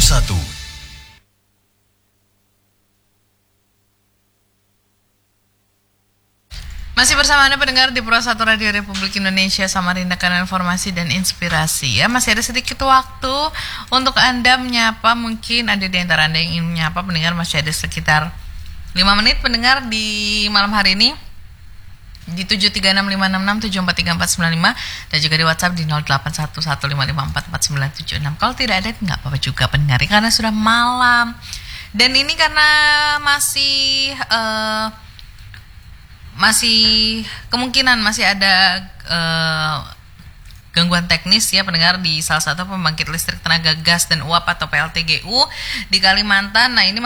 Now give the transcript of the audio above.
Masih bersama Anda pendengar di Pro 1 Radio Republik Indonesia Samarinda, karena informasi dan inspirasi ya. Masih ada sedikit waktu untuk Anda menyapa. Mungkin ada di antara Anda yang ingin menyapa pendengar. Masih ada sekitar 5 menit pendengar di malam hari ini di 73656674345 dan juga di WhatsApp di 081155444976. Kalau tidak ada nggak apa-apa juga pendengar, karena sudah malam. Dan ini karena masih kemungkinan masih ada gangguan teknis ya pendengar di salah satu pembangkit listrik tenaga gas dan uap atau PLTGU di Kalimantan. Nah, ini